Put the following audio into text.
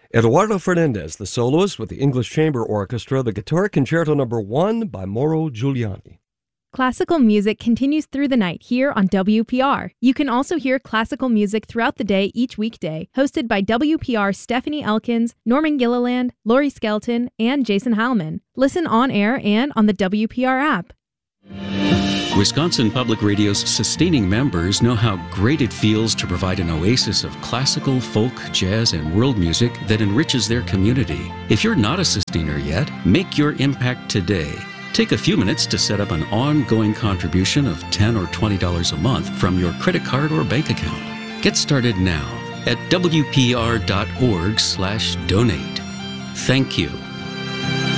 Eduardo Fernandez, the soloist with the English Chamber Orchestra, the Guitar Concerto No. 1 by Mauro Giuliani. Classical music continues through the night here on WPR. You can also hear classical music throughout the day each weekday, hosted by WPR's Stephanie Elkins, Norman Gilliland, Laurie Skelton, and Jason Heilman. Listen on air and on the WPR app. Wisconsin Public Radio's sustaining members know how great it feels to provide an oasis of classical, folk, jazz, and world music that enriches their community. If you're not a sustainer yet, make your impact today. Take a few minutes to set up an ongoing contribution of $10 or $20 a month from your credit card or bank account. Get started now at WPR.org/donate. Thank you.